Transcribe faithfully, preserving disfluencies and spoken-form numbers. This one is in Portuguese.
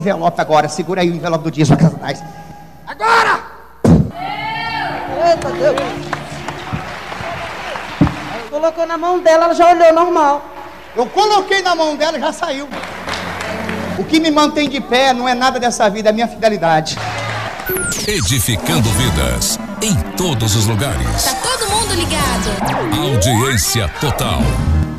Envelope agora, segura aí o envelope do dízimo. Agora! Eita Deus! Colocou na mão dela, ela já olhou normal. Eu coloquei na mão dela e já saiu. O que me mantém de pé não é nada dessa vida, é a minha fidelidade. Edificando vidas em todos os lugares. Tá todo mundo ligado. Audiência total.